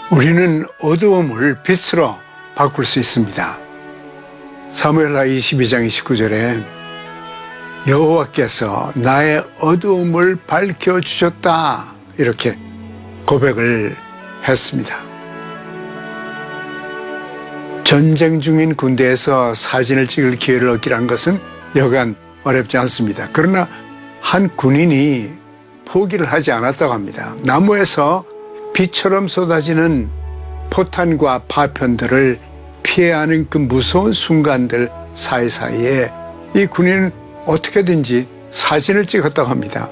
우리는 어두움을 빛으로 바꿀 수 있습니다. 사무엘하 22장 29절에 여호와께서 나의 어두움을 밝혀주셨다 이렇게 고백을 했습니다. 전쟁 중인 군대에서 사진을 찍을 기회를 얻기란 것은 여간 어렵지 않습니다. 그러나 한 군인이 포기를 하지 않았다고 합니다. 나무에서 비처럼 쏟아지는 포탄과 파편들을 피해야 하는 그 무서운 순간들 사이사이에 이 군인은 어떻게든지 사진을 찍었다고 합니다.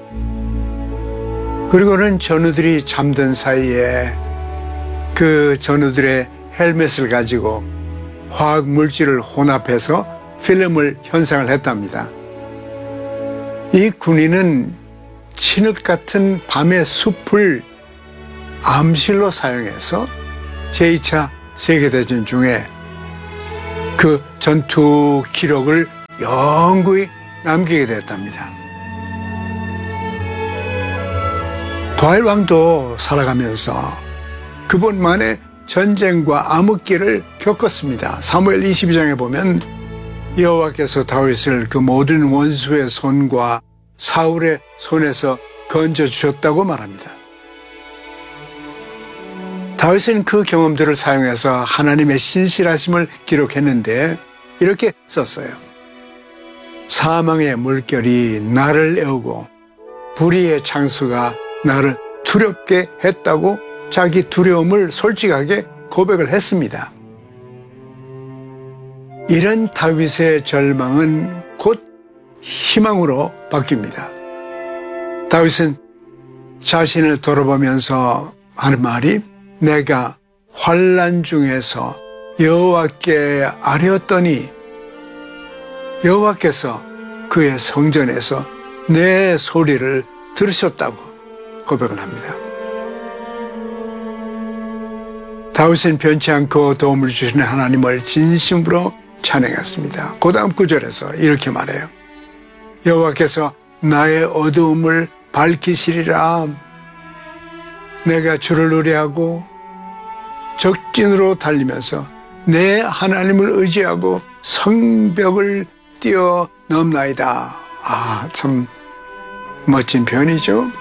그리고는 전우들이 잠든 사이에 그 전우들의 헬멧을 가지고 화학 물질을 혼합해서 필름을 현상을 했답니다. 이 군인은 진흙 같은 밤의 숲을 암실로 사용해서 제2차 세계대전 중에 그 전투 기록을 영구히 남기게 되었답니다. 다윗 왕도 살아가면서 그분만의 전쟁과 암흑기를 겪었습니다. 사무엘 22장에 보면 여호와께서 다윗을 그 모든 원수의 손과 사울의 손에서 건져주셨다고 말합니다. 다윗은 그 경험들을 사용해서 하나님의 신실하심을 기록했는데 이렇게 썼어요. 사망의 물결이 나를 애우고 불의의 창수가 나를 두렵게 했다고 자기 두려움을 솔직하게 고백을 했습니다. 이런 다윗의 절망은 곧 희망으로 바뀝니다. 다윗은 자신을 돌아보면서 하는 말이 내가 환난 중에서 여호와께 아뢰었더니 여호와께서 그의 성전에서 내 소리를 들으셨다고 고백을 합니다. 다윗은 변치 않고 도움을 주시는 하나님을 진심으로 찬양했습니다. 그 다음 구절에서 이렇게 말해요. 여호와께서 나의 어두움을 밝히시리라. 내가 주를 의뢰하고 적진으로 달리면서 내 하나님을 의지하고 성벽을 뛰어넘나이다. 아, 참 멋진 표현이죠.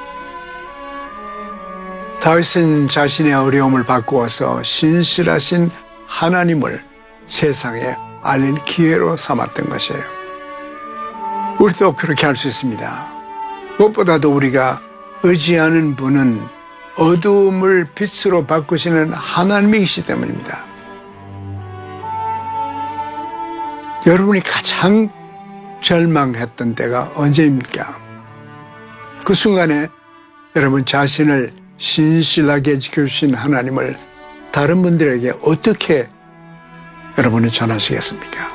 다윗은 자신의 어려움을 바꾸어서 신실하신 하나님을 세상에 알릴 기회로 삼았던 것이에요. 우리도 그렇게 할 수 있습니다. 무엇보다도 우리가 의지하는 분은 어두움을 빛으로 바꾸시는 하나님이시기 때문입니다. 여러분이 가장 절망했던 때가 언제입니까? 그 순간에 여러분 자신을 신실하게 지켜주신 하나님을 다른 분들에게 어떻게 여러분은 전하시겠습니까?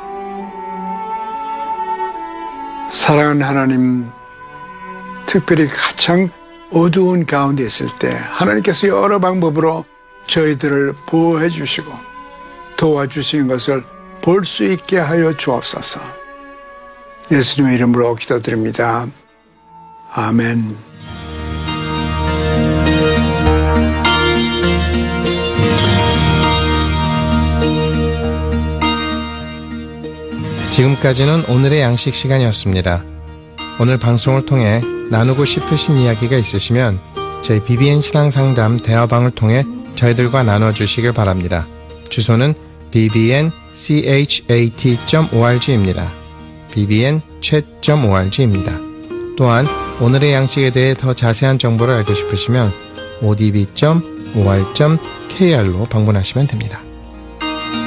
사랑하는 하나님, 특별히 가장 어두운 가운데 있을 때 하나님께서 여러 방법으로 저희들을 보호해 주시고 도와주시는 것을 볼 수 있게 하여 주옵소서. 예수님의 이름으로 기도드립니다. 아멘. 지금까지는 오늘의 양식 시간이었습니다. 오늘 방송을 통해 나누고 싶으신 이야기가 있으시면 저희 BBN 신앙상담 대화방을 통해 저희들과 나눠주시길 바랍니다. 주소는 bbnchat.org입니다. bbnchat.org입니다. 또한 오늘의 양식에 대해 더 자세한 정보를 알고 싶으시면 odb.or.kr로 방문하시면 됩니다.